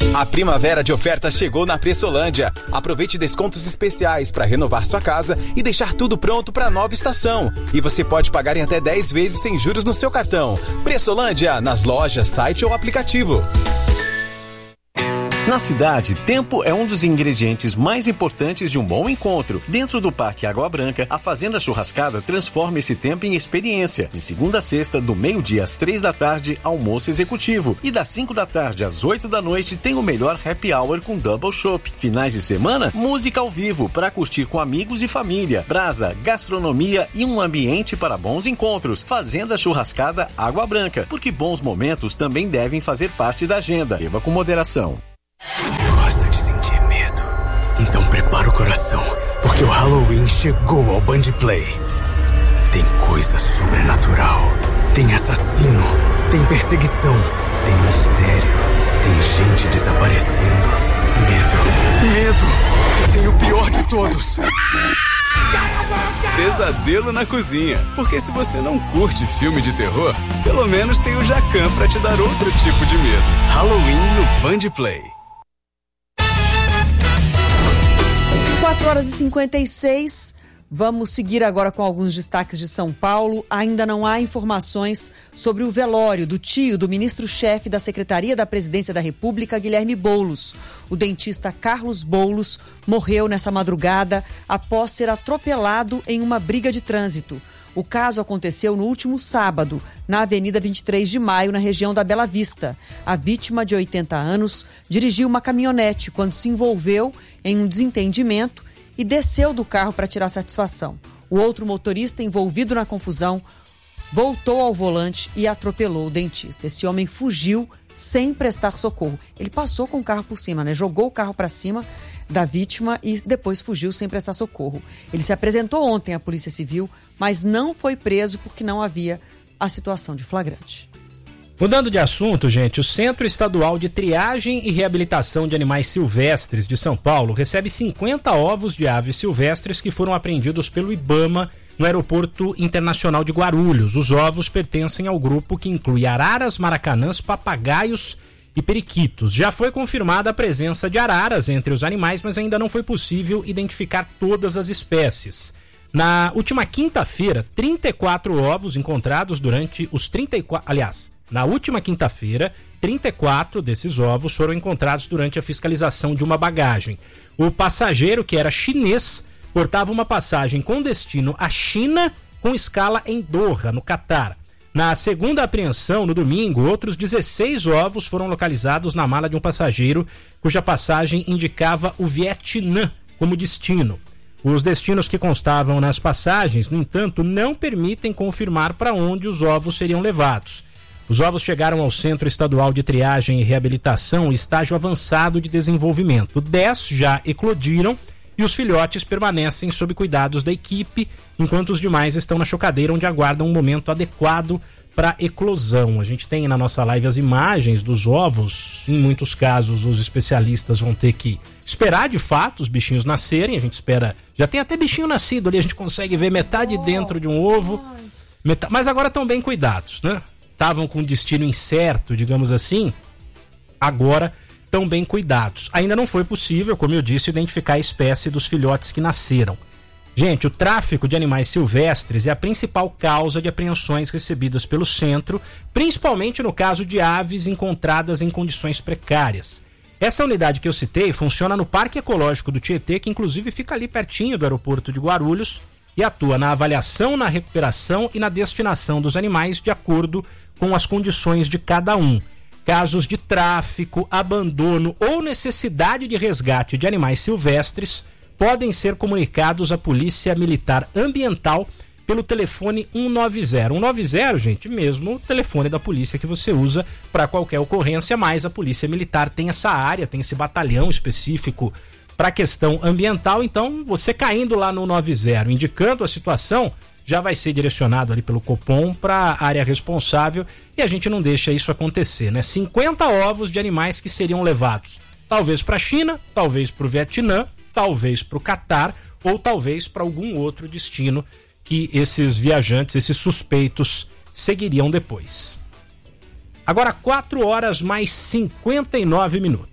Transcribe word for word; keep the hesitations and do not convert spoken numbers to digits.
A primavera de ofertas chegou na Pressolândia. Aproveite descontos especiais para renovar sua casa e deixar tudo pronto para a nova estação. E você pode pagar em até dez vezes sem juros no seu cartão. Pressolândia, nas lojas, site ou aplicativo. Na cidade, tempo é um dos ingredientes mais importantes de um bom encontro. Dentro do Parque Água Branca, a Fazenda Churrascada transforma esse tempo em experiência. De segunda a sexta, do meio-dia às três da tarde, almoço executivo. E das cinco da tarde às oito da noite, tem o melhor happy hour com double chopp. Finais de semana, música ao vivo para curtir com amigos e família. Brasa, gastronomia e um ambiente para bons encontros. Fazenda Churrascada Água Branca, porque bons momentos também devem fazer parte da agenda. Beba com moderação. Você gosta de sentir medo? Então prepara o coração, porque o Halloween chegou ao Band Play. Tem coisa sobrenatural, tem assassino, tem perseguição, tem mistério, tem gente desaparecendo. Medo, medo, e tem o pior de todos. Pesadelo na cozinha, porque se você não curte filme de terror, pelo menos tem o Jacan pra te dar outro tipo de medo. Halloween no Band Play. quatro horas e cinquenta e seis, vamos seguir agora com alguns destaques de São Paulo. Ainda não há informações sobre o velório do tio do ministro-chefe da Secretaria da Presidência da República, Guilherme Boulos. O dentista Carlos Boulos morreu nessa madrugada após ser atropelado em uma briga de trânsito. O caso aconteceu no último sábado, na Avenida vinte e três de maio, na região da Bela Vista. A vítima, de oitenta anos, dirigiu uma caminhonete quando se envolveu em um desentendimento e desceu do carro para tirar satisfação. O outro motorista, envolvido na confusão, voltou ao volante e atropelou o dentista. Esse homem fugiu sem prestar socorro. Ele passou com o carro por cima, né? Jogou o carro para cima da vítima e depois fugiu sem prestar socorro. Ele se apresentou ontem à Polícia Civil, mas não foi preso porque não havia a situação de flagrante. Mudando de assunto, gente, o Centro Estadual de Triagem e Reabilitação de Animais Silvestres de São Paulo recebe cinquenta ovos de aves silvestres que foram apreendidos pelo IBAMA no Aeroporto Internacional de Guarulhos. Os ovos pertencem ao grupo que inclui araras, maracanãs, papagaios e periquitos. Já foi confirmada a presença de araras entre os animais, mas ainda não foi possível identificar todas as espécies. Na última quinta-feira, trinta e quatro ovos encontrados durante os trinta e quatro... Aliás, na última quinta-feira, trinta e quatro desses ovos foram encontrados durante a fiscalização de uma bagagem. O passageiro, que era chinês, portava uma passagem com destino à China com escala em Doha, no Catar. Na segunda apreensão, no domingo, outros dezesseis ovos foram localizados na mala de um passageiro cuja passagem indicava o Vietnã como destino. Os destinos que constavam nas passagens, no entanto, não permitem confirmar para onde os ovos seriam levados. Os ovos chegaram ao Centro Estadual de Triagem e Reabilitação, estágio avançado de desenvolvimento. Dez já eclodiram e os filhotes permanecem sob cuidados da equipe, enquanto os demais estão na chocadeira, onde aguardam um momento adequado para eclosão. A gente tem na nossa live as imagens dos ovos. Em muitos casos, os especialistas vão ter que esperar de fato os bichinhos nascerem. A gente espera, já tem até bichinho nascido ali, a gente consegue ver metade dentro de um ovo, metade, mas agora estão bem cuidados, né? Estavam com destino incerto, digamos assim, agora estão bem cuidados. Ainda não foi possível, como eu disse, identificar a espécie dos filhotes que nasceram. Gente, o tráfico de animais silvestres é a principal causa de apreensões recebidas pelo centro, principalmente no caso de aves encontradas em condições precárias. Essa unidade que eu citei funciona no Parque Ecológico do Tietê, que inclusive fica ali pertinho do aeroporto de Guarulhos, e atua na avaliação, na recuperação e na destinação dos animais de acordo com as condições de cada um. Casos de tráfico, abandono ou necessidade de resgate de animais silvestres podem ser comunicados à Polícia Militar Ambiental pelo telefone um nove zero. um nove zero, gente, mesmo o telefone da polícia que você usa para qualquer ocorrência, mas a Polícia Militar tem essa área, tem esse batalhão específico para a questão ambiental. Então, você caindo lá no nove zero, indicando a situação, já vai ser direcionado ali pelo Copom para a área responsável e a gente não deixa isso acontecer, né? cinquenta ovos de animais que seriam levados, talvez para a China, talvez para o Vietnã, talvez para o Catar ou talvez para algum outro destino que esses viajantes, esses suspeitos, seguiriam depois. Agora quatro horas mais cinquenta e nove minutos.